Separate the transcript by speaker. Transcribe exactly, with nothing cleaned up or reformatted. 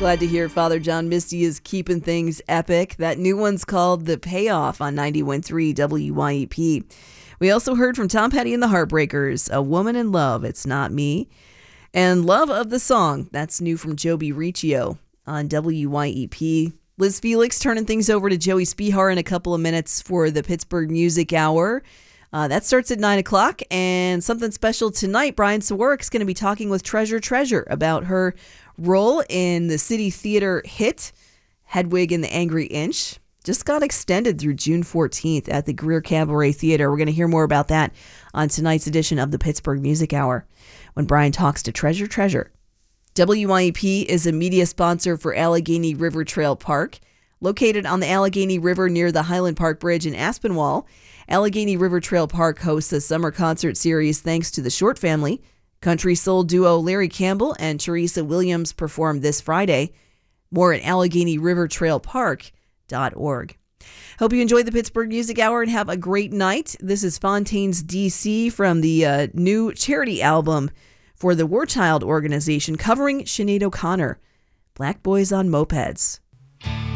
Speaker 1: Glad to hear Father John Misty is keeping things epic. That new one's called The Payoff on ninety-one point three W Y E P. We also heard from Tom Petty and the Heartbreakers, A Woman in Love, It's Not Me. And Love of the Song, that's new from Joby Riccio on W Y E P. Liz Felix turning things over to Joey Spihar in a couple of minutes for the Pittsburgh Music Hour. Uh, that starts at nine o'clock, and something special tonight, Brian Sawarik's going to be talking with Treasure Treasure about her role in the City Theater hit, Hedwig and the Angry Inch. Just got extended through June fourteenth at the Greer Cabaret Theater. We're going to hear more about that on tonight's edition of the Pittsburgh Music Hour when Brian talks to Treasure Treasure. W Y E P is a media sponsor for Allegheny River Trail Park. Located on the Allegheny River near the Highland Park Bridge in Aspinwall, Allegheny River Trail Park hosts a summer concert series thanks to the Short family. Country soul duo Larry Campbell and Teresa Williams perform this Friday. More at Allegheny River Trail Park dot org. Hope you enjoyed the Pittsburgh Music Hour and have a great night. This is Fontaines D C from the uh, new charity album for the War Child organization covering Sinead O'Connor, Black Boys on Mopeds.